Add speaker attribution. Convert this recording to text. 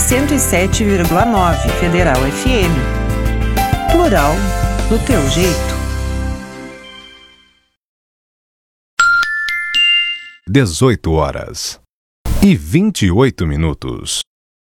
Speaker 1: 107,9 Federal FM. Plural do teu jeito.
Speaker 2: 18h28.